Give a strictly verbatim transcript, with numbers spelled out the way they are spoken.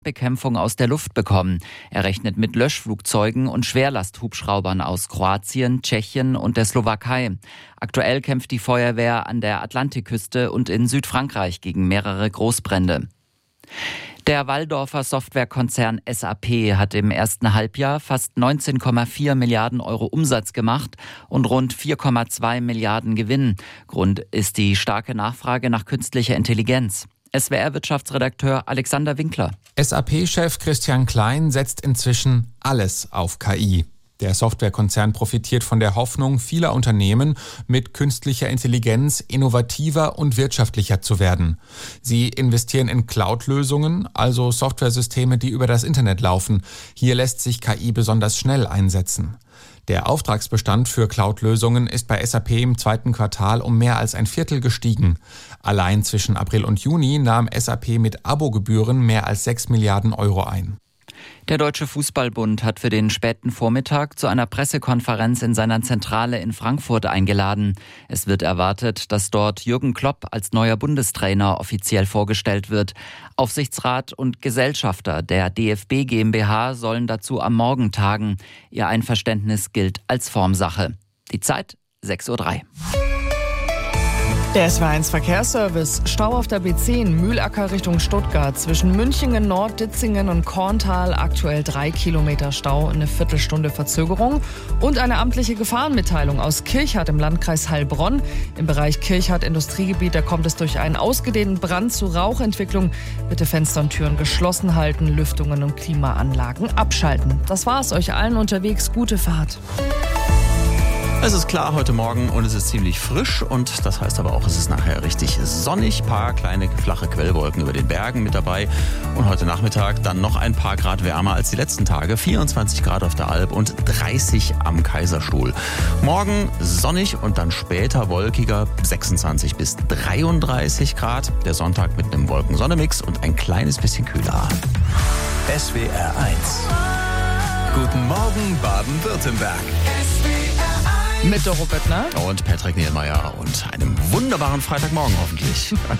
Bekämpfung aus der Luft bekommen. Er rechnet mit Löschflugzeugen und Schwerlasthubschraubern aus Kroatien, Tschechien und der Slowakei. Aktuell kämpft die Feuerwehr an der Atlantikküste und in Südfrankreich gegen mehrere Großbrände. Der Walldorfer Softwarekonzern S A P hat im ersten Halbjahr fast neunzehn Komma vier Milliarden Euro Umsatz gemacht und rund vier Komma zwei Milliarden Gewinn. Grund ist die starke Nachfrage nach künstlicher Intelligenz. S W R-Wirtschaftsredakteur Alexander Winkler. S A P-Chef Christian Klein setzt inzwischen alles auf K I. Der Softwarekonzern profitiert von der Hoffnung vieler Unternehmen, mit künstlicher Intelligenz innovativer und wirtschaftlicher zu werden. Sie investieren in Cloud-Lösungen, also Softwaresysteme, die über das Internet laufen. Hier lässt sich K I besonders schnell einsetzen. Der Auftragsbestand für Cloud-Lösungen ist bei S A P im zweiten Quartal um mehr als ein Viertel gestiegen. Allein zwischen April und Juni nahm S A P mit Abogebühren mehr als sechs Milliarden Euro ein. Der Deutsche Fußballbund hat für den späten Vormittag zu einer Pressekonferenz in seiner Zentrale in Frankfurt eingeladen. Es wird erwartet, dass dort Jürgen Klopp als neuer Bundestrainer offiziell vorgestellt wird. Aufsichtsrat und Gesellschafter der D F B GmbH sollen dazu am Morgen tagen. Ihr Einverständnis gilt als Formsache. Die Zeit sechs Uhr drei. Der S W R eins Verkehrsservice. Stau auf der B zehn, Mühlacker Richtung Stuttgart. Zwischen Münchingen Nord, Ditzingen und Korntal aktuell drei Kilometer Stau, eine Viertelstunde Verzögerung. Und eine amtliche Gefahrenmitteilung aus Kirchhardt im Landkreis Heilbronn. Im Bereich Kirchhardt Industriegebiet, da kommt es durch einen ausgedehnten Brand zu Rauchentwicklung. Bitte Fenster und Türen geschlossen halten, Lüftungen und Klimaanlagen abschalten. Das war's, euch allen unterwegs. Gute Fahrt. Es ist klar heute Morgen und es ist ziemlich frisch und das heißt aber auch, es ist nachher richtig sonnig. Paar kleine flache Quellwolken über den Bergen mit dabei und heute Nachmittag dann noch ein paar Grad wärmer als die letzten Tage. vierundzwanzig Grad auf der Alp und dreißig am Kaiserstuhl. Morgen sonnig und dann später wolkiger, sechsundzwanzig bis dreiunddreißig Grad. Der Sonntag mit einem Wolken-Sonne-Mix und ein kleines bisschen kühler. S W R eins. Guten Morgen Baden-Württemberg. Mit Doro Böttner Und Patrick Nielmeier und einem wunderbaren Freitagmorgen hoffentlich.